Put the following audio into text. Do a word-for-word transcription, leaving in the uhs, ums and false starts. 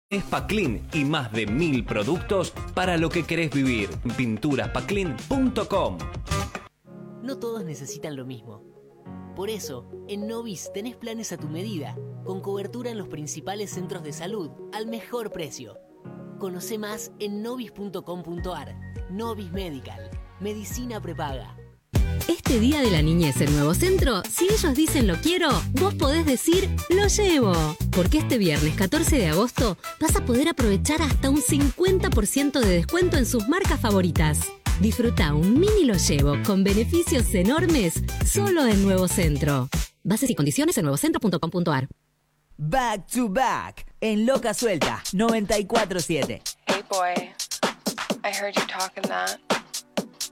Paclin y más de mil productos para lo que querés vivir. pinturas paclin punto com. No todos necesitan lo mismo. Por eso, en Novis tenés planes a tu medida, con cobertura en los principales centros de salud, al mejor precio. Conoce más en novis punto com punto ar. Novis Medical. Medicina prepaga. Este día de la niñez en Nuevo Centro, si ellos dicen lo quiero, vos podés decir lo llevo. Porque este viernes catorce de agosto vas a poder aprovechar hasta un cincuenta por ciento de descuento en sus marcas favoritas. Disfruta un mini lo llevo con beneficios enormes solo en Nuevo Centro. Bases y condiciones en nuevo centro punto com punto ar. Back to Back en Loca Suelta noventa y cuatro siete. Hey boy, I heard you talking that.